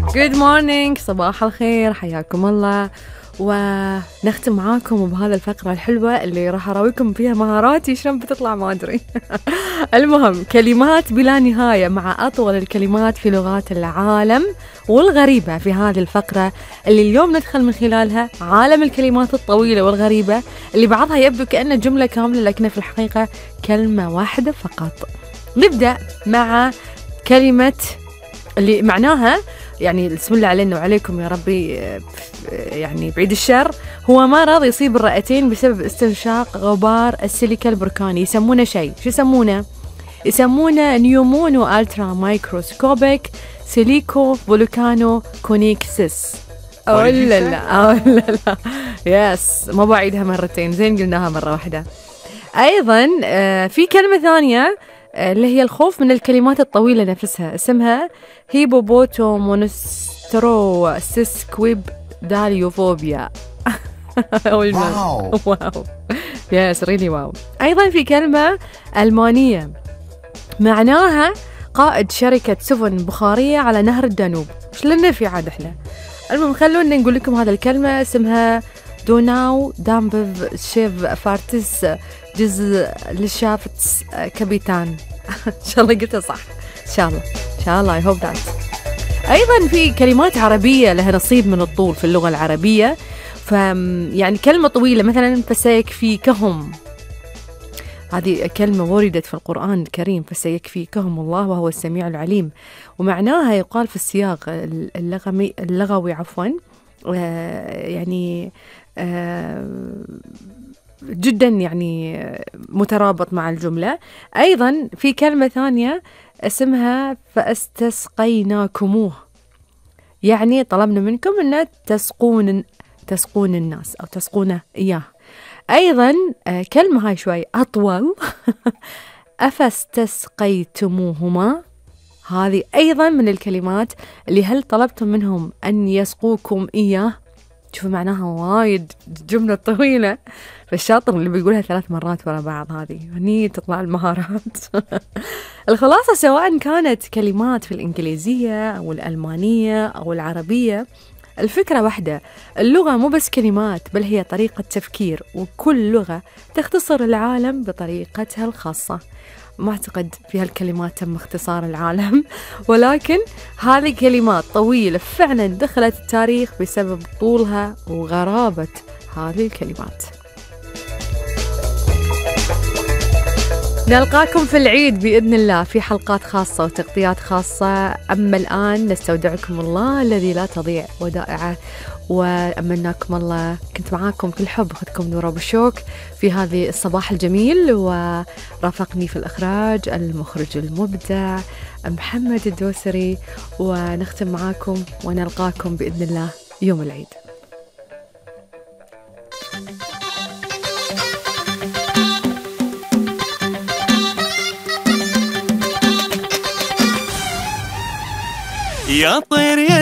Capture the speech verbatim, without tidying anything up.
Good morning، صباح الخير، حياكم الله. ونختم معاكم بهذا الفقرة الحلوة اللي راح أراويكم فيها مهاراتي شلون بتطلع ما أدري. المهم، كلمات بلا نهاية مع أطول الكلمات في لغات العالم والغريبة في هذه الفقرة اللي اليوم ندخل من خلالها عالم الكلمات الطويلة والغريبة اللي بعضها يبدو كأنه جملة كاملة لكنها في الحقيقة كلمة واحدة فقط. نبدأ مع كلمة اللي معناها يعني بسم الله علينا وعليكم يا ربي، يعني بعيد الشر، هو ما راضي يصيب الرئتين بسبب استنشاق غبار السيليكا البركاني. يسمونه شيء، شو يسمونه؟ يسمونه نيومونو ألترا مايكروسكوبيك سيليكو فولكانو كونيكسيس. أو لا لا أو لا لا يس، ما بعيدها مرتين، زين قلناها مرة واحدة. أيضا في كلمة ثانية اللي هي الخوف من الكلمات الطويلة نفسها، اسمها هيبوبوتو مونسترو سيسكويب داليوفوبيا. واو واو يس ريلي واو. أيضا في كلمة ألمانية معناها قائد شركة سفن بخارية على نهر الدانوب. مش لنا في عاد احنا. المهم خلونا نقول لكم هذا الكلمة، اسمها دوناو دامبف شيف فارتس جزء لشافت كابيتان. إن شاء الله قلتها صح، إن شاء الله إن شاء الله I hope that. أيضا في كلمات عربية لها نصيب من الطول في اللغة العربية، ف يعني كلمة طويلة مثلا فسيكفيكهم، هذه كلمة وردت في القرآن الكريم، فسيكفيكهم الله وهو السميع العليم، ومعناها يقال في السياق اللغوي اللغوي عفوا آه يعني آه جدا يعني مترابط مع الجملة. أيضا في كلمة ثانية اسمها فاستسقيناكموه، يعني طلبنا منكم أن تسقون تسقون الناس أو تسقونه إياه. أيضا كلمة هاي شوي أطول، أفاستسقيتموهما، هذه أيضا من الكلمات اللي هل طلبتم منهم أن يسقوكم إياه. شوفوا معناها وايد جملة طويلة، فالشاطر اللي بيقولها ثلاث مرات ورا بعض هذه هني تطلع المهارات. الخلاصة سواء كانت كلمات في الإنجليزية أو الألمانية أو العربية، الفكرة واحدة، اللغة مو بس كلمات بل هي طريقة تفكير، وكل لغة تختصر العالم بطريقتها الخاصة. ما أعتقد في هالكلمات تم اختصار العالم، ولكن هذه كلمات طويلة فعلا دخلت التاريخ بسبب طولها وغرابة هذه الكلمات. نلقاكم في العيد بإذن الله في حلقات خاصة وتغطيات خاصة. أما الآن نستودعكم الله الذي لا تضيع ودائعه، وأمناكم الله. كنت معاكم كل حب أخذكم نورة بالشوك في هذه الصباح الجميل، ورافقني في الإخراج المخرج المبدع محمد الدوسري، ونختم معاكم ونلقاكم بإذن الله يوم العيد. يا طير